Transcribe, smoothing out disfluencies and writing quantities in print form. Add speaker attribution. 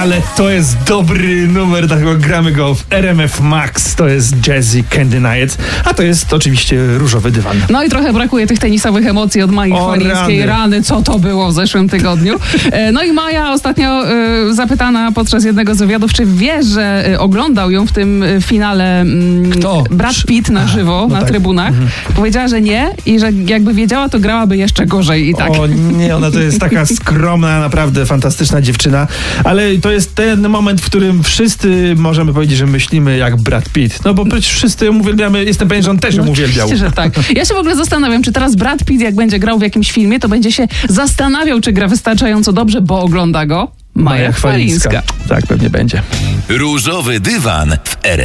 Speaker 1: ale to jest dobry numer, dlatego gramy go w RMF Max. To jest Jazzy Candy Night, a to jest oczywiście Różowy Dywan.
Speaker 2: No i trochę brakuje tych tenisowych emocji od Mai Chwalińskiej. Rany, co to było w zeszłym tygodniu. No i Maja ostatnio zapytana podczas jednego z wywiadów, czy wie, że oglądał ją w tym finale Brad Pitt na żywo, na trybunach. Powiedziała, że nie i że jakby wiedziała, to grałaby jeszcze gorzej i tak.
Speaker 1: O nie, ona to jest taka skromna, naprawdę fantastyczna dziewczyna, ale to jest ten moment, w którym wszyscy możemy powiedzieć, że myślimy jak Brad Pitt. No bo przecież wszyscy ją uwielbiamy, jestem pewien, że on też ją uwielbiał.
Speaker 2: Oczywiście, że tak. Ja się w ogóle zastanawiam, czy teraz Brad Pitt, jak będzie grał w jakimś filmie, to będzie się zastanawiał, czy gra wystarczająco dobrze, bo ogląda go Maja Chwalińska.
Speaker 1: Tak, pewnie będzie.
Speaker 3: Różowy Dywan w RMF.